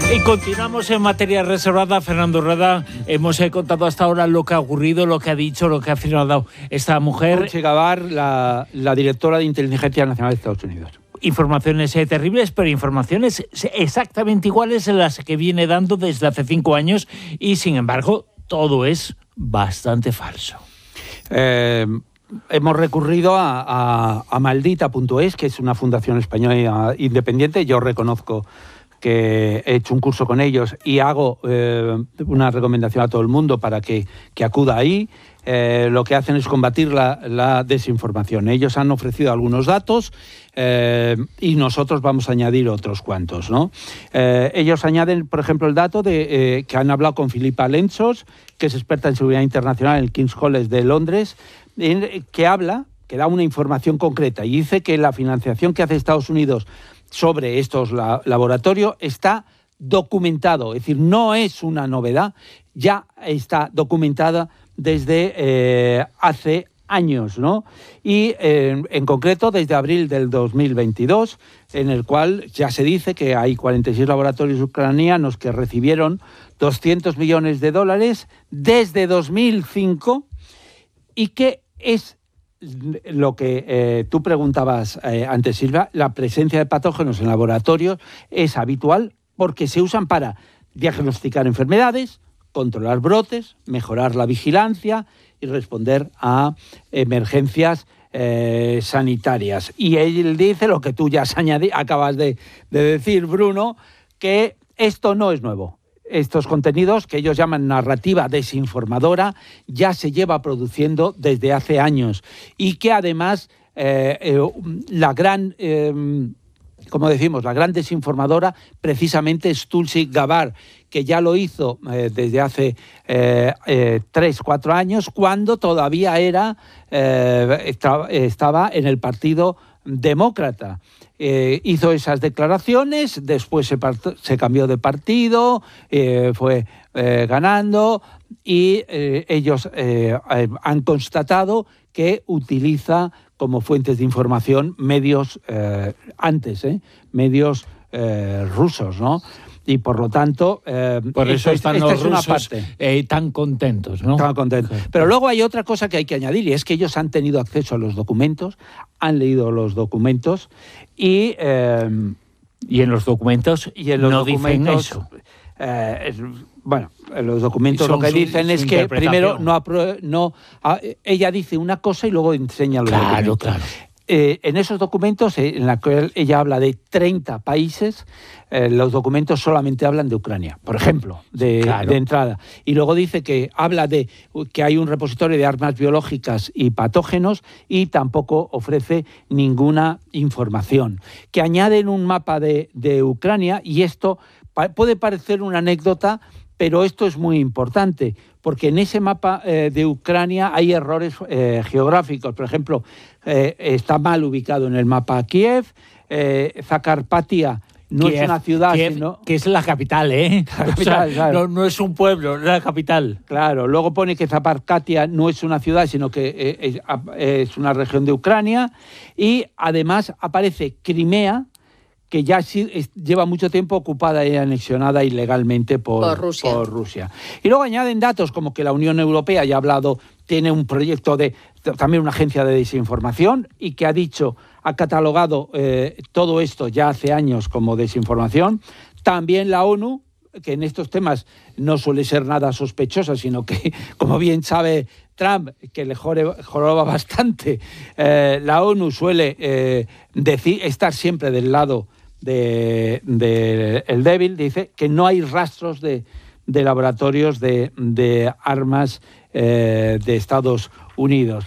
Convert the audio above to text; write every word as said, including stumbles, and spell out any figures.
Y continuamos en materia reservada. Fernando Rueda, hemos eh, contado hasta ahora lo que ha ocurrido, lo que ha dicho, lo que ha afirmado esta mujer. Dulce Gabbard, la, la directora de Inteligencia Nacional de Estados Unidos. Informaciones eh, terribles, pero informaciones exactamente iguales a las que viene dando desde hace cinco años y, sin embargo, todo es bastante falso. Eh, hemos recurrido a, a, a maldita punto es, que es una fundación española independiente. Yo reconozco que he hecho un curso con ellos y hago eh, una recomendación a todo el mundo para que, que acuda ahí. Eh, lo que hacen es combatir la, la desinformación. Ellos han ofrecido algunos datos eh, y nosotros vamos a añadir otros cuantos, ¿no? Eh, ellos añaden, por ejemplo, el dato de eh, que han hablado con Filipa Lentzos, que es experta en seguridad internacional en el King's College de Londres, en, que habla, que da una información concreta y dice que la financiación que hace Estados Unidos sobre estos la, laboratorios está documentado, es decir, no es una novedad, ya está documentada desde eh, hace años, ¿no? Y eh, en concreto desde abril del dos mil veintidós, en el cual ya se dice que hay cuarenta y seis laboratorios ucranianos que recibieron doscientos millones de dólares desde dos mil cinco y que es lo que eh, tú preguntabas eh, antes, Silvia, la presencia de patógenos en laboratorios es habitual porque se usan para diagnosticar enfermedades, controlar brotes, mejorar la vigilancia y responder a emergencias eh, sanitarias. Y él dice lo que tú ya has añadido, acabas de, de decir, Bruno, que esto no es nuevo. Estos contenidos, que ellos llaman narrativa desinformadora, ya se lleva produciendo desde hace años y que además eh, eh, la gran, eh, como decimos, la gran desinformadora precisamente es Tulsi Gabbard, que ya lo hizo eh, desde hace eh, eh, tres, cuatro años, cuando todavía era eh, estaba, estaba en el Partido Demócrata. Eh, hizo esas declaraciones, después se, part- se cambió de partido, eh, fue eh, ganando y eh, ellos eh, han constatado que utiliza como fuentes de información medios eh, antes, eh, medios eh, rusos, ¿no? Y por lo tanto, eh, por eso están esta, los esta es una rusos parte. Eh, tan contentos, ¿no? Tan contentos. Pero luego hay otra cosa que hay que añadir y es que ellos han tenido acceso a los documentos, han leído los documentos y eh, y en los documentos y en los no documentos, dicen eso. Eh, es, bueno, en los documentos Son lo que su, dicen su es que primero no, apro- no a, ella dice una cosa y luego enseña los claro, documentos. Claro. Eh, en esos documentos, eh, en la que ella habla de treinta países, eh, los documentos solamente hablan de Ucrania, por ejemplo, de, claro. de entrada. Y luego dice que habla de que hay un repositorio de armas biológicas y patógenos y tampoco ofrece ninguna información. Que añaden un mapa de, de Ucrania y esto pa- puede parecer una anécdota, pero esto es muy importante, porque en ese mapa eh, de Ucrania hay errores eh, geográficos. Por ejemplo, eh, está mal ubicado en el mapa Kiev, eh, Zakarpatia no Kiev, es una ciudad, Kiev, sino... que es la capital, ¿eh? La capital, o sea, claro. no, no es un pueblo, es la capital. Claro, luego pone que Zakarpatia no es una ciudad, sino que eh, es, es una región de Ucrania, y además aparece Crimea, que ya lleva mucho tiempo ocupada y anexionada ilegalmente por, por, Rusia. por Rusia. Y luego añaden datos como que la Unión Europea, ya ha hablado, tiene un proyecto de, también una agencia de desinformación y que ha dicho, ha catalogado eh, todo esto ya hace años como desinformación. También la ONU, que en estos temas no suele ser nada sospechosa, sino que, como bien sabe Trump, que le joroba bastante, eh, la ONU suele eh, decir, estar siempre del lado de, de el débil, dice que no hay rastros de, de laboratorios de, de armas eh, de Estados Unidos.